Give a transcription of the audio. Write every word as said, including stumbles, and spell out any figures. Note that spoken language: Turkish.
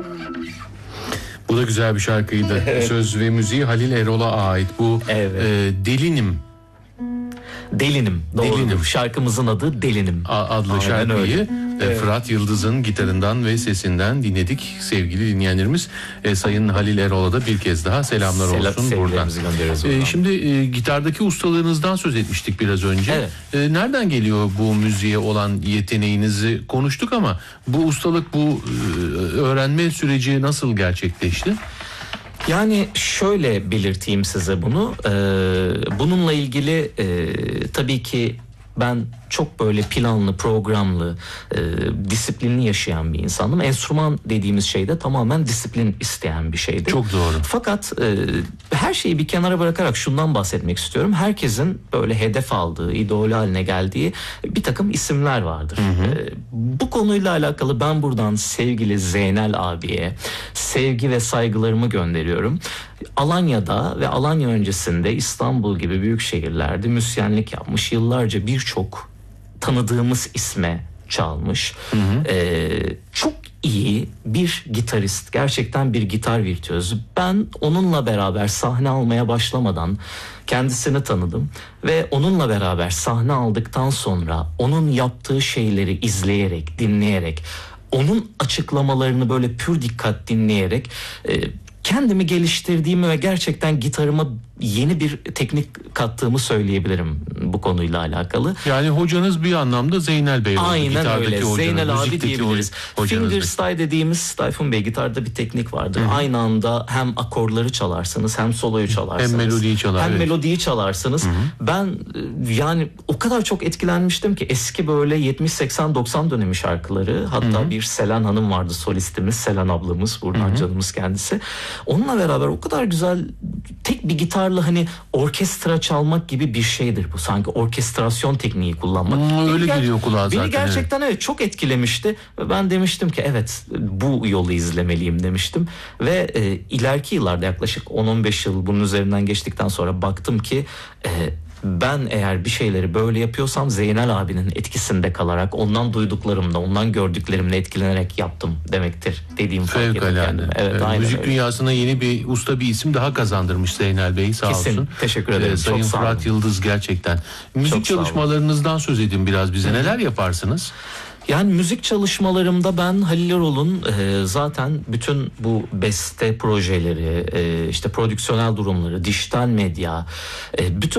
Bu da güzel bir şarkıydı. Evet. Söz ve müziği Halil Erol'a ait. Bu evet. e, Delinim. Delinim. Doğrudur. Delinim. Şarkımızın adı Delinim. A- adlı Aynen şarkıyı evet. Fırat Yıldız'ın gitarından ve sesinden dinledik. Sevgili dinleyenlerimiz, e, Sayın Halil Erol'a da bir kez daha selamlar Selam, olsun buradan. E, şimdi e, gitardaki ustalığınızdan söz etmiştik biraz önce. Evet. E, nereden geliyor bu müziğe olan yeteneğinizi konuştuk ama bu ustalık, bu e, öğrenme süreci nasıl gerçekleşti? Yani şöyle belirteyim size bunu. Ee, bununla ilgili e, tabii ki ben çok böyle planlı, programlı, e, disiplinli yaşayan bir insandım. Enstrüman dediğimiz şey de tamamen disiplin isteyen bir şeydi. Çok doğru. Fakat e, her şeyi bir kenara bırakarak şundan bahsetmek istiyorum. Herkesin böyle hedef aldığı, idol haline geldiği bir takım isimler vardır. Hı hı. E, bu konuyla alakalı ben buradan sevgili Zeynel abiye sevgi ve saygılarımı gönderiyorum. Alanya'da ve Alanya öncesinde İstanbul gibi büyük şehirlerde müzisyenlik yapmış, yıllarca birçok tanıdığımız isme çalmış. Hı hı. Ee, çok iyi bir gitarist, gerçekten bir gitar virtüözü. Ben onunla beraber sahne almaya başlamadan kendisini tanıdım ve onunla beraber sahne aldıktan sonra onun yaptığı şeyleri izleyerek, dinleyerek, onun açıklamalarını böyle pür dikkat dinleyerek e, kendimi geliştirdiğimi ve gerçekten gitarıma yeni bir teknik kattığımı söyleyebilirim bu konuyla alakalı. Yani hocanız bir anlamda Zeynel Bey oldu. Aynen öyle. Hocanız, Zeynel abi diyebiliriz. Fingerstyle dediğimiz, Tayfun Bey, gitarda bir teknik vardır. Hı-hı. Aynı anda hem akorları çalarsınız, hem soloyu çalarsınız. Hem melodiyi çalarsınız. Hem evet. melodiyi çalarsınız. Hı-hı. Ben yani o kadar çok etkilenmiştim ki eski böyle yetmiş seksen doksan dönemi şarkıları. Hatta Hı-hı. bir Selen Hanım vardı, solistimiz, Selen ablamız, buradan Hı-hı. canımız kendisi. Onunla beraber o kadar güzel, tek bir gitarla hani orkestra çalmak gibi bir şeydir bu. Sanki orkestrasyon tekniği kullanmak. Hmm, öyle ger- geliyor kulağa zaten. Beni gerçekten evet. evet çok etkilemişti. Ve ben demiştim ki evet, bu yolu izlemeliyim demiştim. Ve e, ileriki yıllarda yaklaşık on on beş yıl bunun üzerinden geçtikten sonra baktım ki e, ben eğer bir şeyleri böyle yapıyorsam Zeynel abinin etkisinde kalarak, ondan duyduklarımda, ondan gördüklerimle etkilenerek yaptım demektir dediğim fark ettim kendime. Evet, evet, müzik öyle. Dünyasına yeni bir usta, bir isim daha kazandırmış Zeynel Bey, sağ Kesin. olsun. Teşekkür ederim. Ee, Sayın Çok Fırat Yıldız gerçekten. Müzik Çok çalışmalarınızdan söz edin biraz bize. Hı. Neler yaparsınız? Yani müzik çalışmalarımda ben Halil Erol'un e, zaten bütün bu beste projeleri, e, işte prodüksiyonel durumları, dijital medya, e, bütün